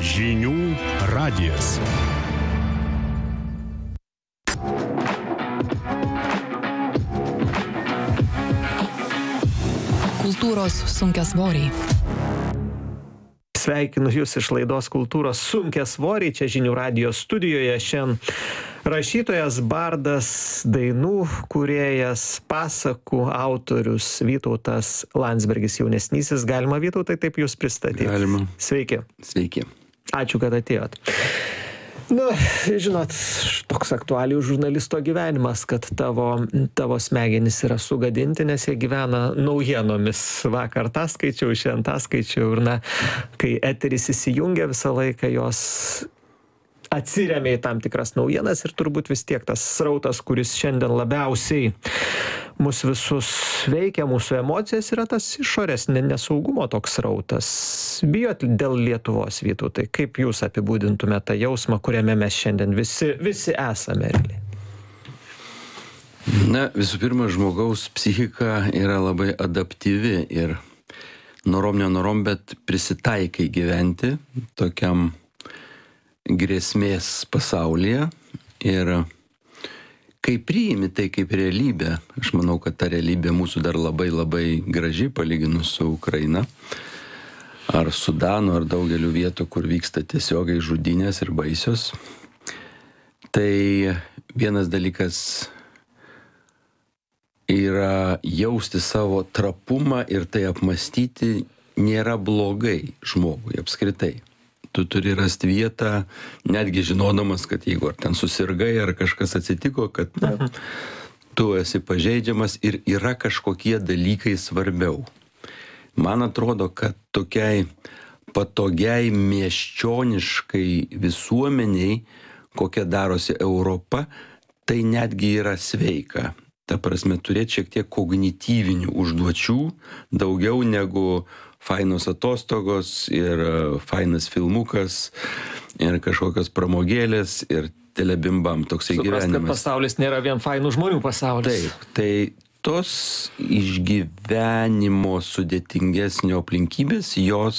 Žinių radijas. Kultūros sunkiasvoriai. Sveikinu Jūs iš laidos Kultūros sunkiasvoriai. Čia Žinių radijo studijoje šiandien rašytojas, bardas, dainų kūrėjas, pasakų autorius Vytautas Landsbergis jaunesnysis. Galima, Vytautai, taip Jūs pristatyti? Galima. Sveiki. Sveiki. Ačiū, kad atėjot. Nu, žinot, toks aktualijų žurnalisto gyvenimas, kad tavo smegenys yra sugadinti, nes jie gyvena naujienomis. Vakar tą skaičiau, šiandien tą skaičiau ir kai eteris įsijungia visą laiką, jos atsiremia į tam tikras naujienas ir turbūt vis tiek tas srautas, kuris šiandien labiausiai mus visus veikia, mūsų emocijas, yra tas išorės nesaugumo toks srautas. Bijot dėl Lietuvos, Vytautai? Kaip Jūs apibūdintumėte tą jausmą, kuriame mes šiandien visi esame realiai? Na, visų pirma, žmogaus psichika yra labai adaptyvi ir norom, bet prisitaikai gyventi tokiam grėsmės pasaulyje. Ir kai priimi tai kaip realybė, aš manau, kad ta realybė mūsų dar labai graži palyginus su Ukraina, ar Sudanu, ar daugeliu vietų, kur vyksta tiesiogiai žudynės ir baisios. Tai vienas dalykas yra jausti savo trapumą ir tai apmąstyti nėra blogai žmogui apskritai. Tu turi rasti vietą, netgi žinodamas, kad jeigu ar ten susirgai, ar kažkas atsitiko, kad tu esi pažeidžiamas ir yra kažkokie dalykai svarbiau. Man atrodo, kad tokiai patogiai miesčioniškai visuomeniai, kokia darosi Europa, tai netgi yra sveika. Ta prasme, turėti šiek tiek kognityvinių užduočių, daugiau negu fainos atostogos ir fainas filmukas ir kažkokios pramogėlės ir telebimbam toksai gyvenimas. Suprast, kad pasaulis nėra vien fainų žmonių pasaulis. Taip, tai tos išgyvenimo sudėtingesnio aplinkybės, jos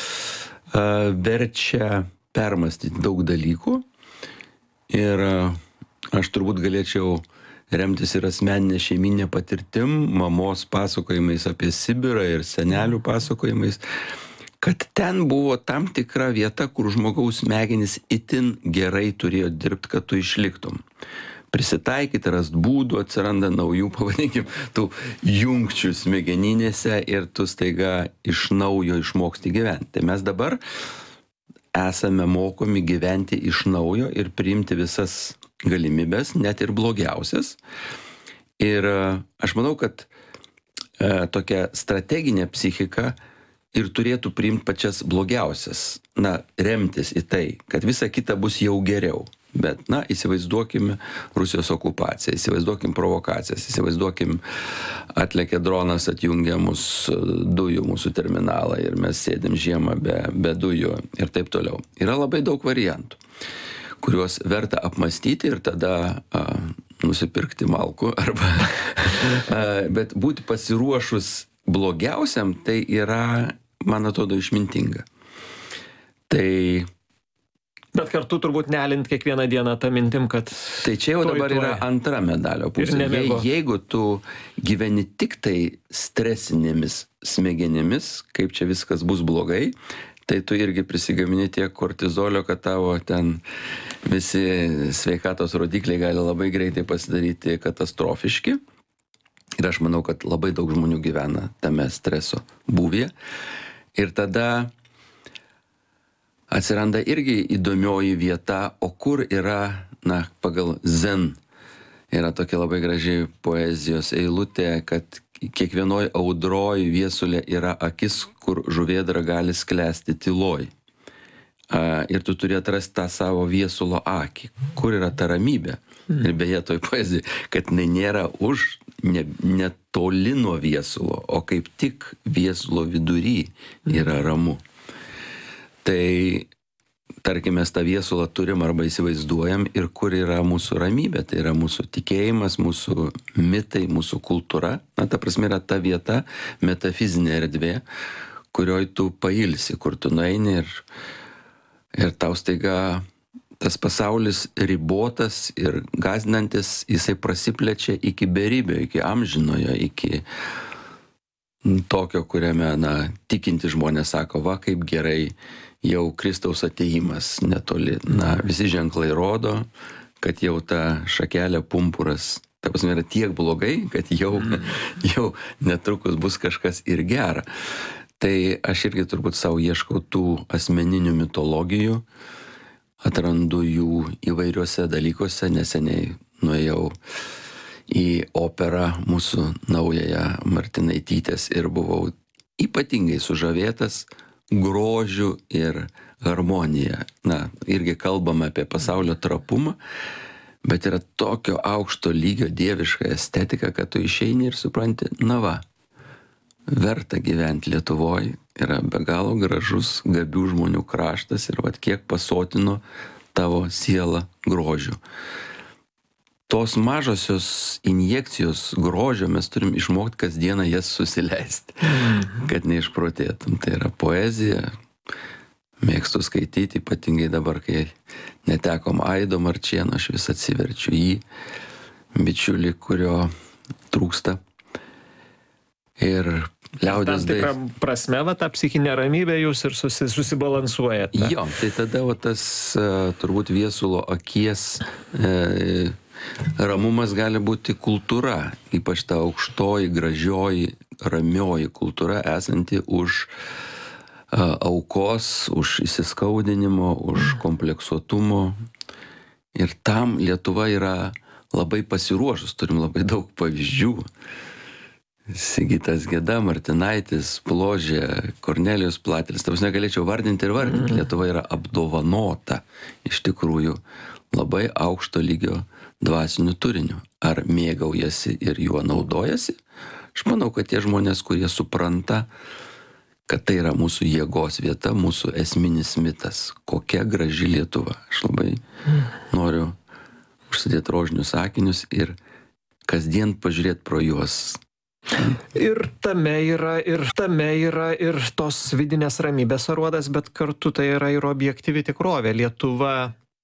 verčia permastyti daug dalykų ir aš turbūt galėčiau remtis ir asmeninė šeiminė patirtim, mamos pasakojimais apie Sibirą ir senelių pasakojimais, kad ten buvo tam tikra vieta, kur žmogaus smegenys itin gerai turėjo dirbti, kad tu išliktum. Prisitaikyti, rast būdų, atsiranda naujų, pavadinkim, tų jungčių smegeninėse ir tu staiga iš naujo išmoksti gyventi. Tai mes dabar esame mokomi gyventi iš naujo ir priimti visas galimybės, net ir blogiausias. Ir aš manau, kad tokia strateginė psichika ir turėtų priimti pačias blogiausias, remtis į tai, kad visa kita bus jau geriau. Bet, įsivaizduokime Rusijos okupaciją, įsivaizduokim provokacijas, įsivaizduokim atlėkė dronas, atjungia dujų mūsų terminalą ir mes sėdim žiemą be dujų ir taip toliau. Yra labai daug variantų, kuriuos verta apmastyti ir tada nusipirkti malkų arba bet būti pasiruošus blogiausiam, tai yra, man atrodo, išmintinga. Bet kartu turbūt nelint kiekvieną dieną tą mintim, kad... Tai čia jau dabar yra antra medalio pusė. Jeigu tu gyveni tik tai stresinėmis smegenimis, kaip čia viskas bus blogai, tai tu irgi prisigamini tiek kortizolio, kad tavo ten visi sveikatos rodikliai gali labai greitai pasidaryti katastrofiški. Ir aš manau, kad labai daug žmonių gyvena tame streso būvyje. Ir tada atsiranda irgi įdomioji vieta, o kur yra, pagal Zen, yra tokia labai graži poezijos eilutė, kad kiekvienoj audroj viesulė yra akis, kur žuvėdra gali sklęsti tyloj. Ir tu turi atrasti tą savo viesulo akį. Kur yra ta ramybė? Ir beje, toj poezijai, kad nėra netoli nuo viesulo, o kaip tik viesulo vidury yra ramu. Tai tarkim, mes tą viesulą turim arba įsivaizduojam ir kur yra mūsų ramybė, tai yra mūsų tikėjimas, mūsų mitai, mūsų kultūra. Ta prasme yra ta vieta, metafizinė erdvė, kurioj tu pailsi, kur tu nueini ir Ir tau staiga tas pasaulis ribotas ir gąsdinantis, jisai prasiplečia iki beribio, iki amžinojo, iki tokio, kuriame, tikinti žmonės sako, va kaip gerai, jau Kristaus atėjimas netoli. Visi ženklai rodo, kad jau ta šakelė pumpuras, ta prasme, yra tiek blogai, kad jau netrukus bus kažkas ir gera. Tai aš irgi turbūt savo ieškau tų asmeninių mitologijų, atrandu jų įvairiuose dalykuose. Neseniai nuėjau į operą mūsų naująją Martinaitytės ir buvau ypatingai sužavėtas grožiu ir harmonija. Irgi kalbame apie pasaulio trapumą, bet yra tokio aukšto lygio dieviška estetika, kad tu išeini ir supranti, verta gyventi Lietuvoje, yra be galo gražus, gabių žmonių kraštas ir kiek pasotino tavo sielą grožiu. Tos mažosios injekcijos grožio mes turim išmokti kasdieną jas susileisti, kad neišprotėtum. Tai yra poezija, mėgstu skaityti, ypatingai dabar, kai netekom Aido Marčėno, aš vis atsiverčiu jį, bičiulį, kurio trūksta. Ir liaudės tam tikrą prasme, tą psichinę ramybę jūs ir susibalansuojat. Jo, tai tada tas turbūt viesulo akies ramumas gali būti kultūra, ypač ta aukštoji, gražioji, ramioji kultūra esanti už aukos, už įsiskaudinimo, už kompleksuotumo. Ir tam Lietuva yra labai pasiruošus, turim labai daug pavyzdžių. Sigitas Geda, Martinaitis, Bložė, Kornelijus Platelis. Tavas negalėčiau vardinti ir vardinti. Lietuva yra apdovanota iš tikrųjų labai aukšto lygio dvasiniu turiniu. Ar mėgaujasi ir juo naudojasi? Aš manau, kad tie žmonės, kurie supranta, kad tai yra mūsų jėgos vieta, mūsų esminis mitas. Kokia graži Lietuva. Aš labai noriu užsidėti rožinius akinius ir kasdien pažiūrėti pro juos. Ir tame yra ir tos vidinės ramybės aruodas, bet kartu tai yra ir objektyvi tikrovė. Lietuva